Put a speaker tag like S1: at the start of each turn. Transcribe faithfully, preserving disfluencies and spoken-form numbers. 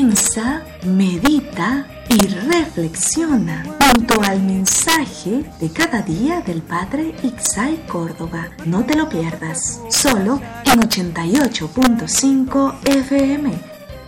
S1: Piensa, medita y reflexiona junto al mensaje de cada día del Padre Ixay Córdoba. No te lo pierdas, solo en ochenta y ocho punto cinco F M.